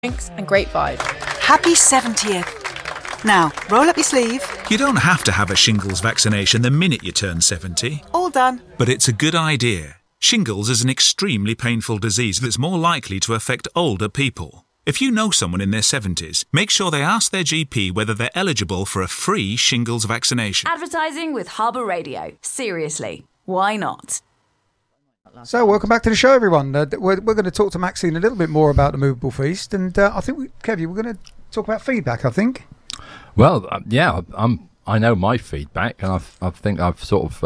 drinks and great vibes. Happy 70th. Now, roll up your sleeve. You don't have to have a shingles vaccination the minute you turn 70. All done. But it's a good idea. Shingles is an extremely painful disease that's more likely to affect older people. If you know someone in their 70s, make sure they ask their GP whether they're eligible for a free shingles vaccination. Advertising with Harbour Radio. Seriously, why not? So, welcome back to the show, everyone. We're going to talk to Maxine a little bit more about the Movable Feast, and I think, Kev, we're going to talk about feedback, I think. Well, I know my feedback, and I think I've sort of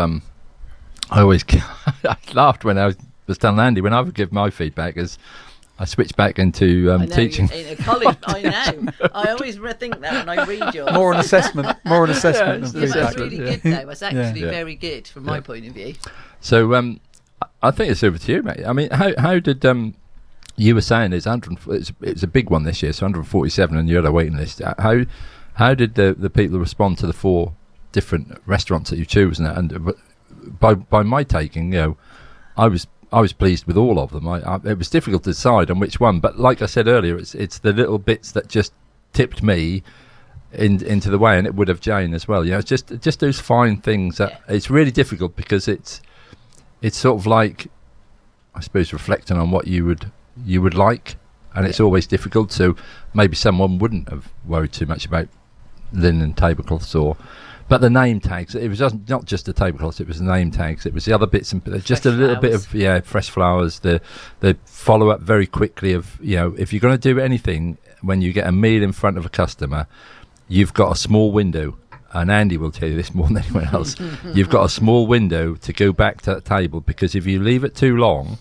I always I laughed when I was telling Andy when I would give my feedback as I switched back into teaching. In college, I know. I always think that when I read yours. More an assessment than feedback. That's really good, though. It's actually very good from my point of view. So I think it's over to you, mate. I mean, how did you were saying it's a big one this year, so 147, and you had a waiting list. How did the people respond to the 4 different restaurants that you chose? And by my taking, I was pleased with all of them. It was difficult to decide on which one, but like I said earlier, it's the little bits that just tipped me into the way, and it would have Jane as well. It's just those fine things that it's really difficult because it's sort of like, I suppose, reflecting on what you would like, and it's always difficult. So maybe someone wouldn't have worried too much about linen tablecloths but the name tags. It was not just the tablecloths; it was the name tags. It was the other bits and just fresh a little flowers. Bit of fresh flowers. The follow up very quickly of if you're going to do anything when you get a meal in front of a customer, you've got a small window. And Andy will tell you this more than anyone else. You've got a small window to go back to that table, because if you leave it too long,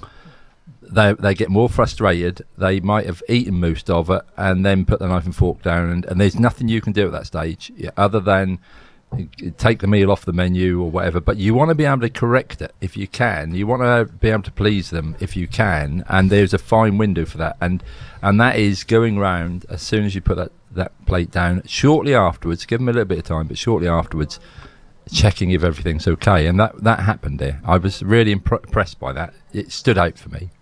they get more frustrated. They might have eaten most of it and then put the knife and fork down, and there's nothing you can do at that stage other than take the meal off the menu or whatever. But you want to be able to correct it if you can. You want to be able to please them if you can, and there's a fine window for that. And that is going round as soon as you put that plate down. Shortly afterwards, give them a little bit of time, but shortly afterwards, checking if everything's okay. And that happened there. I was really impressed by that. It stood out for me.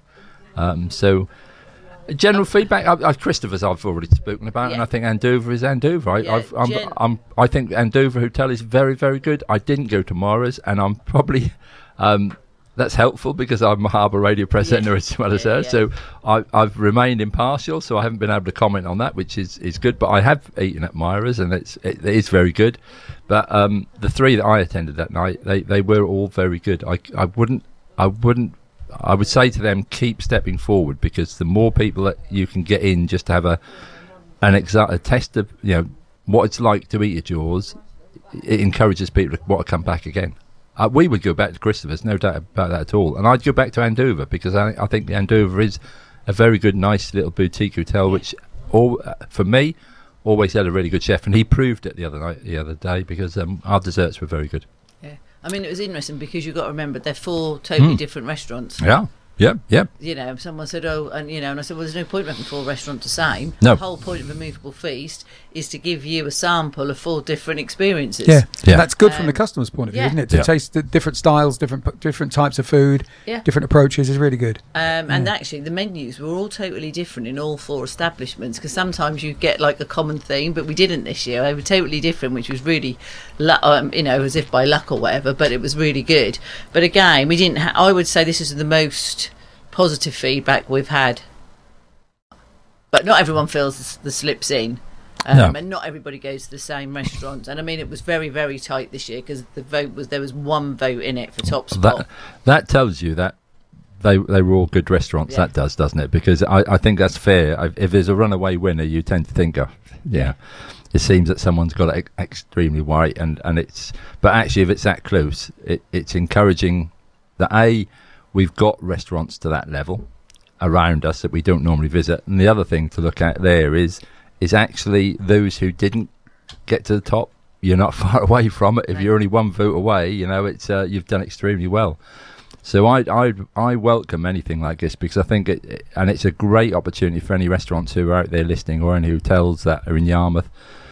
So general feedback, Christopher's I've already spoken about, and I think Andover is Andover. I think Andover Hotel is very, very good. I didn't go to Mara's, and I'm probably that's helpful because I'm a Harbour Radio presenter as well as her. So I've remained impartial, so I haven't been able to comment on that, which is good. But I have eaten at Myra's, and it is very good. But the 3 that I attended that night, they were all very good. I would say to them, keep stepping forward, because the more people that you can get in just to have a test of what it's like to eat at yours, it encourages people to want to come back again. We would go back to Christopher's, no doubt about that at all. And I'd go back to Andover, because I think the Andover is a very good, nice little boutique hotel, which, for me, always had a really good chef. And he proved it the other day, because our desserts were very good. Yeah, I mean, it was interesting because you've got to remember they're 4 totally different restaurants. Yeah. Yeah. Someone said, and I said, well, there's no point making 4 restaurants the same. No. The whole point of a Movable Feast is to give you a sample of 4 different experiences. Yeah. That's good from the customer's point of view, isn't it? To taste the different styles, different types of food, different approaches is really good. And actually, the menus were all totally different in all 4 establishments, because sometimes you get like a common theme, but we didn't this year. They were totally different, which was really, as if by luck or whatever, but it was really good. But again, we didn't. I would say this is the most positive feedback we've had, but not everyone feels the slips in, and not everybody goes to the same restaurant. And I mean, it was very, very tight this year, because there was 1 vote in it for top spot. That tells you that they were all good restaurants. That does, doesn't it? Because I think that's fair. If there's a runaway winner, you tend to think, it seems that someone's got it extremely right, and it's. But actually, if it's that close, it's encouraging that we've got restaurants to that level around us that we don't normally visit. And the other thing to look at there is actually those who didn't get to the top. You're not far away from it. If you're only 1 vote away, it's you've done extremely well. So I welcome anything like this, because I think it's a great opportunity for any restaurants who are out there listening, or any hotels that are in Yarmouth,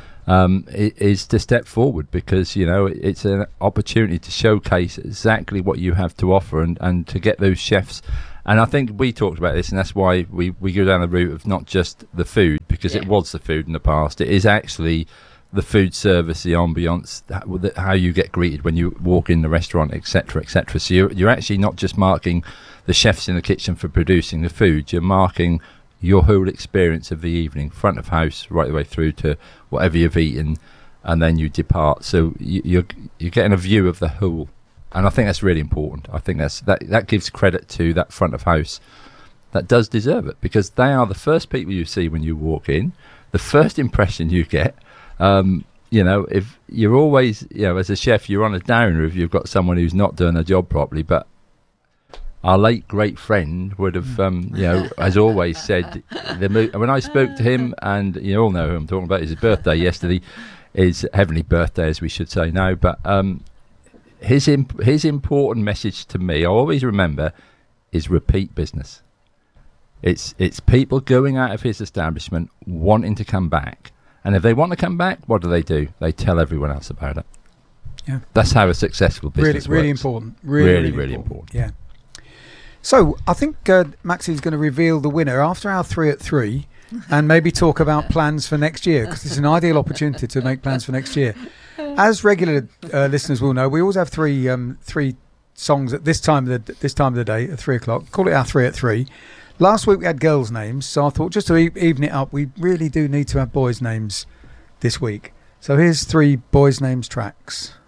is to step forward, because it's an opportunity to showcase exactly what you have to offer, and to get those chefs And I think we talked about this, and that's why we go down the route of not just the food, because it was the food in the past. It is actually the food service, the ambience, how you get greeted when you walk in the restaurant, etc., etc. So you're actually not just marking the chefs in the kitchen for producing the food, you're marking your whole experience of the evening, front of house, right the way through to whatever you've eaten, and then you depart. So you're getting a view of the whole. And I think that's really important. I think that gives credit to that front of house that does deserve it, because they are the first people you see when you walk in, the first impression you get. If you're always, as a chef, you're on a downer if you've got someone who's not doing their job properly. But our late great friend would have, has always said, when I spoke to him, and you all know who I'm talking about, his birthday yesterday, his heavenly birthday, as we should say now, but his important message to me, I always remember, is repeat business. It's people going out of his establishment wanting to come back, and if they want to come back, what do? They tell everyone else about it. Yeah, that's how a successful business really works. Important. Really important. Yeah. So I think Maxie's going to reveal the winner after our 3 at 3, and maybe talk about plans for next year, because it's an ideal opportunity to make plans for next year. As regular listeners will know, we always have three songs at this time of the day at 3 o'clock. Call it our 3 at 3. Last week we had girls' names, so I thought just to even it up, we really do need to have boys' names this week. So here's 3 boys' names tracks.